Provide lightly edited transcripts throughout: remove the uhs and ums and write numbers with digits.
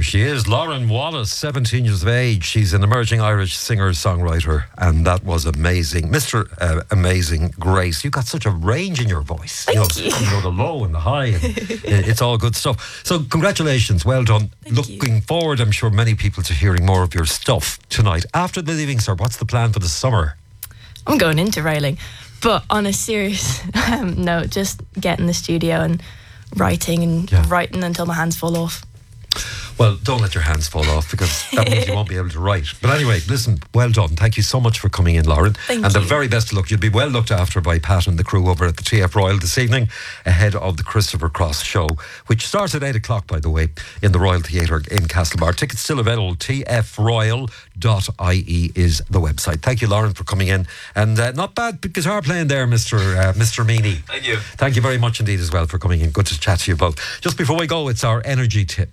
She is Lauren Wallace, 17 years of age. She's an emerging Irish singer-songwriter, and that was amazing. Mr. Amazing Grace, you got such a range in your voice. Thank you. You know, the low and the high, and it's all good stuff. So congratulations, well done. Looking forward, I'm sure, many people to hearing more of your stuff tonight. After the Leaving Cert, what's the plan for the summer? I'm going into railing, but on a serious note, just get in the studio and writing until my hands fall off. Well, don't let your hands fall off, because that means you won't be able to write. But anyway, listen, well done. Thank you so much for coming in, Lauren. Thank and you. the very best of luck. You'll be well looked after by Pat and the crew over at the TF Royal this evening, ahead of the Christopher Cross show, which starts at 8 o'clock, by the way, in the Royal Theatre in Castlebar. Tickets still available. tfroyal.ie is the website. Thank you, Lauren, for coming in. And not bad guitar playing there, Mr. Meany. Thank you. Thank you very much indeed as well for coming in. Good to chat to you both. Just before we go, it's our energy tip.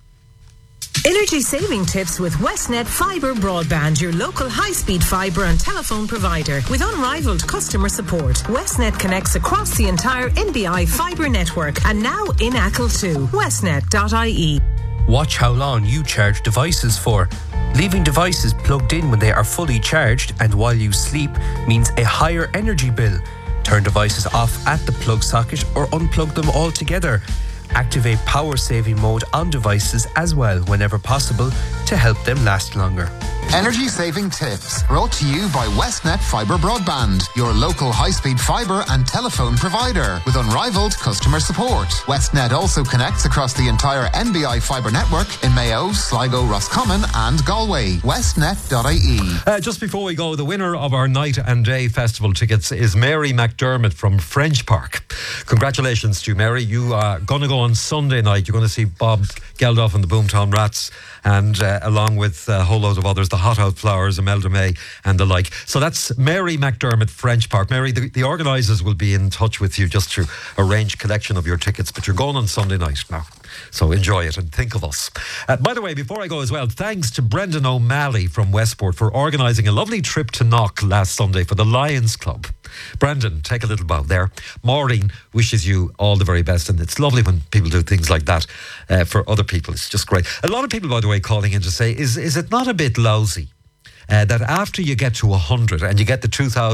Energy saving tips with Westnet Fibre Broadband, your local high-speed fibre and telephone provider. With unrivaled customer support, Westnet connects across the entire NBI fibre network, and now in Achill too. Westnet.ie. Watch how long you charge devices for. Leaving devices plugged in when they are fully charged and while you sleep means a higher energy bill. Turn devices off at the plug socket or unplug them altogether. Activate power saving mode on devices as well whenever possible to help them last longer. Energy saving tips brought to you by Westnet Fibre Broadband, your local high-speed fibre and telephone provider with unrivaled customer support. Westnet also connects across the entire NBI fibre network in Mayo, Sligo, Roscommon and Galway. Westnet.ie. Just before we go, the winner of our Night and Day Festival tickets is Mary McDermott from French Park. Congratulations to you, Mary. You are going to go on Sunday night. You're going to see Bob Geldof and the Boomtown Rats, and along with a whole load of others, the Hot Out Flowers, Imelda May and the like. So that's Mary McDermott, French Park. Mary, the organisers will be in touch with you just to arrange collection of your tickets, but you're going on Sunday night now. So enjoy it and think of us. By the way, before I go as well, thanks to Brendan O'Malley from Westport for organising a lovely trip to Knock last Sunday for the Lions Club. Brendan, take a little bow there. Maureen wishes you all the very best, and it's lovely when people do things like that for other people. It's just great. A lot of people, by the way, calling in to say, is it not a bit lousy that after you get to 100 and you get the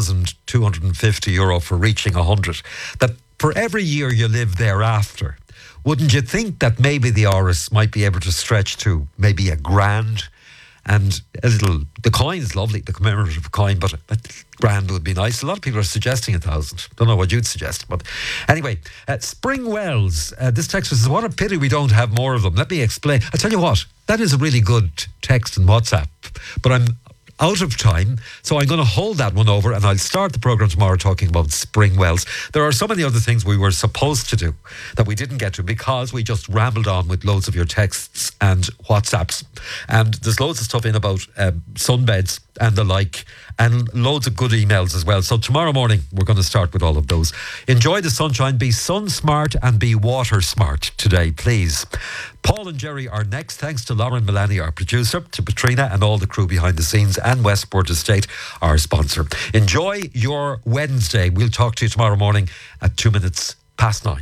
€2,250 for reaching 100, that for every year you live thereafter, wouldn't you think that maybe the Áras might be able to stretch to maybe £1,000? And the coin is lovely, the commemorative coin, but £1,000 would be nice. A lot of people are suggesting 1,000. Don't know what you'd suggest, but anyway, Spring Wells, this text says, what a pity we don't have more of them. Let me explain. I tell you what, that is a really good text in WhatsApp, but I'm out of time, so I'm going to hold that one over and I'll start the programme tomorrow talking about Spring Wells. There are so many other things we were supposed to do that we didn't get to because we just rambled on with loads of your texts and WhatsApps, and there's loads of stuff in about sunbeds and the like, and loads of good emails as well. So tomorrow morning we're going to start with all of those. Enjoy the sunshine, be sun smart and be water smart today, please. Paul and Jerry are next. Thanks to Lauren Milani, our producer, to Patrina and all the crew behind the scenes, and Westport Estate, our sponsor. Enjoy your Wednesday. We'll talk to you tomorrow morning at 9:02.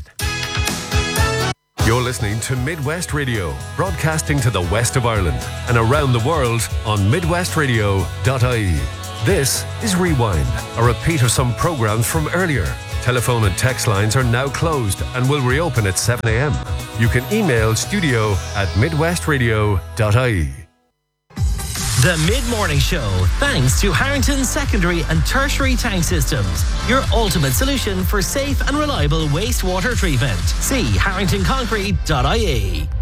You're listening to Midwest Radio, broadcasting to the west of Ireland and around the world on midwestradio.ie. This is Rewind, a repeat of some programmes from earlier. Telephone and text lines are now closed and will reopen at 7 a.m. You can email studio@midwestradio.ie. The Mid-Morning Show, thanks to Harrington Secondary and Tertiary Tank Systems, your ultimate solution for safe and reliable wastewater treatment. See harringtonconcrete.ie.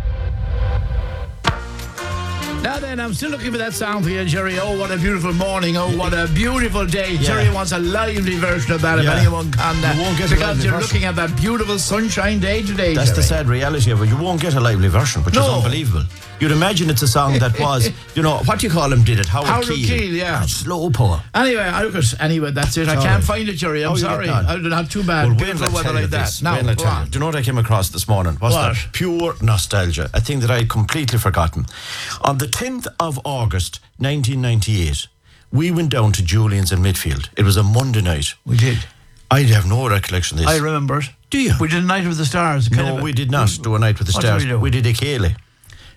Now then, I'm still looking for that sound for you, Jerry. Oh, what a beautiful morning. Oh, what a beautiful day. Yeah. Jerry wants a lively version of that if anyone can. You won't get because you're looking at that beautiful sunshine day today, That's Jerry. the sad reality of it. You won't get a lively version, which is unbelievable. You'd imagine it's a song that was, what do you call him did it? Howard Keel, yeah. Slow poem. Anyway, that's it. I can't find it, Jerry. I'm sorry. Not too bad. Well, beautiful weather like that. Now, do you know what I came across this morning? What? That pure nostalgia, a thing that I had completely forgotten. On the 10th of August 1998, we went down to Julian's in Midfield. It was a Monday night. We did. I have no recollection of this. I remember it. Do you? We did a night with the stars. No, we did not do a night with the stars. Did we do? We did a Céile.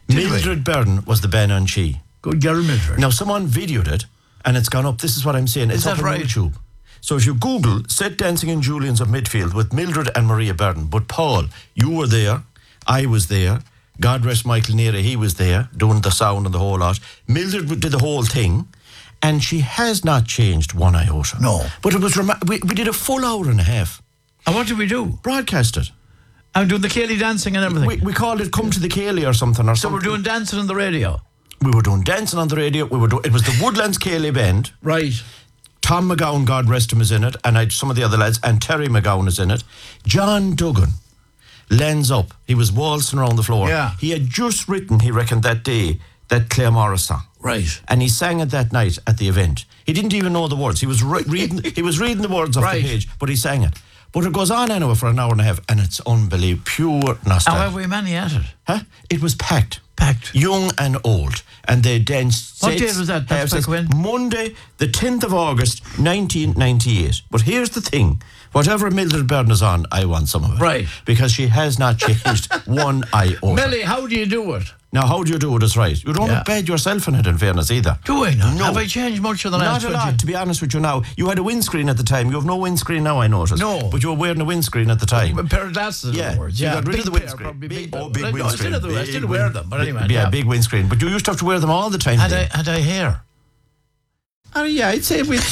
Mildred Byrne was the Banshee. Good girl, Mildred. Now, someone videoed it, and it's gone up. This is what I'm saying. It's Is up that on right? YouTube. So if you Google Set Dancing in Julian's of Midfield with Mildred and Maria Byrne, but Paul, you were there, I was there, God rest Michael Neary, he was there, doing the sound and the whole lot. Mildred did the whole thing, and she has not changed one iota. No. But it was, we did a full hour and a half. And what did we do? Broadcast it. And doing the Cayley dancing and everything. We called it Come to the Cayley or something. So we're doing dancing on the radio. We were doing dancing on the radio. It was the Woodlands Cayley Band. Right. Tom McGowan, God rest him, is in it, and some of the other lads, and Terry McGowan is in it. John Duggan lends up. He was waltzing around the floor. Yeah. He had just written, he reckoned, that day, that Claire Morris song. Right. And he sang it that night at the event. He didn't even know the words. He was reading. He was reading the words off Right. the page, but he sang it. But it goes on anyway for an hour and a half, and it's unbelievable, pure nostalgia. How have we many at it? Huh? It was packed. Packed. Young and old. And they danced. What date was that? That's back when? Monday, the 10th of August, 1998. But here's the thing. Whatever Mildred Byrne is on, I want some of it. Right. Because she has not changed one iota. Millie, how do you do it? Now, how do you do it is right. You don't Yeah. look bad yourself in it, in fairness, either. Do I not? No. Have I changed much in the last Not a 20? lot, to be honest with you now. You had a windscreen at the time. You have no windscreen now, I noticed. No. But you were wearing a windscreen at the time. A pair of glasses, in Yeah, other words. you got rid big of the pair, windscreen. probably Big pair. windscreen. I still wear them, but anyway. Yeah, big windscreen. But you used to have to wear them all the time. Had I hair? Oh, yeah, I'd say we.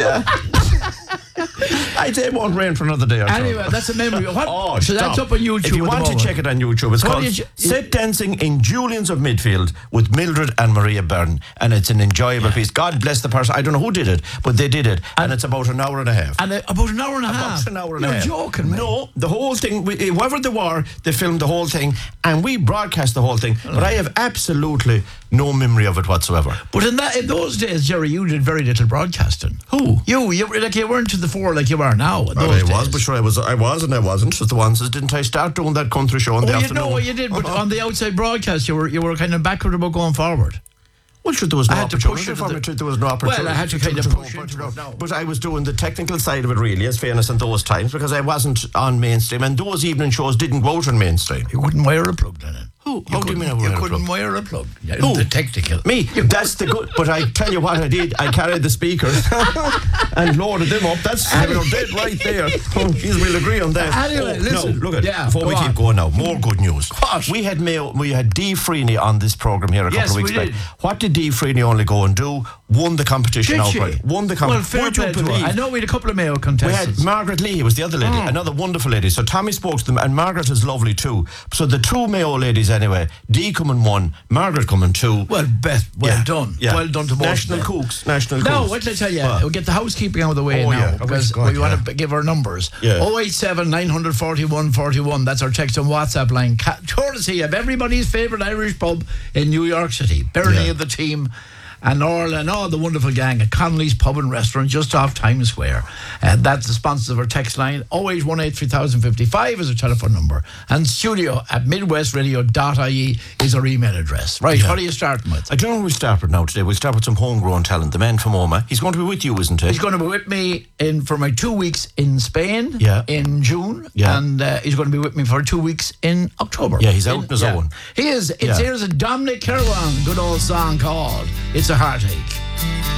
I'd say it won't rain for another day or so. Anyway, that's a memory. What? Oh, so stop. that's up on YouTube. If you at the want to moment. check it on YouTube, it's What called did you- Set Dancing in Julian's of Midfield with Mildred and Maria Byrne. And it's an enjoyable piece. God bless the person. I don't know who did it, but they did it. And it's about an hour and a half. And about an hour and a half. About an hour and You're a half. joking, mate. No, the whole thing, whoever they were, they filmed the whole thing, and we broadcast the whole thing. But I have absolutely no memory of it whatsoever. But in those days, Jerry, you did very little broadcasting. Who? You weren't to the fore like you are now. In those I days. was, but sure, I was and I wasn't. Just the one says, didn't I start doing that country show in the Oh, you afternoon? know what you did, but on the outside broadcast, you were kind of backward about going forward. Well, sure, there was no I had to opportunity push it for to me. the- There was no opportunity. Well, I had to kind of go push for into it now. But I was doing the technical side of it, really, as fairness, in those times, because I wasn't on mainstream, and those evening shows didn't go out on mainstream. You couldn't wire a plug, then. Who? How do you mean I You wire a couldn't plug? wire a plug. Yeah, Who? The technical. Me, that's the good. But I tell you what I did. I carried the speakers and loaded them up. That's dead right there. Jeez, we'll agree on that. Anyway, listen. No, look at Yeah, before we go keep on. going now. More good news. What? We had Dee Freeney on this program here a couple Yes, of weeks we back. did. What did Dee Freeney only go and do? Won the competition Did she? outright. Won the Well, competition. fair play to her. I know we had a couple of Mayo We had contestants. Margaret Lee, was the other lady, another wonderful lady. So Tommy spoke to them, and Margaret is lovely too. So the two Mayo ladies, anyway, Dee coming one, Margaret coming two. Well, Beth, well Yeah, done. yeah. Well done to both. National of them. Cooks. National No, Cooks. what did I tell you? What? We'll get the housekeeping out of the way Oh, now yeah. Oh, because God, we want yeah. to give our numbers. Yeah. 087 941 41. That's our text and WhatsApp line. Courtesy of everybody's favourite Irish pub in New York City. Bernie Yeah. of the team. And Orla and all the wonderful gang at Connolly's Pub and Restaurant just off Times Square. And that's the sponsors of our text line. 0818 3055 is our telephone number. And studio at midwestradio.ie is our email address. Right, what are you starting with? I don't know who we start with now today. We'll start with some homegrown talent. The man from Oma. He's going to be with you, isn't he? He's going to be with me for my 2 weeks in Spain Yeah. in June. Yeah. And he's going to be with me for 2 weeks in October. Yeah, he's out on his own. He is. Yeah. Here's a Dominic Kirwan, good old song called It's a Heartache.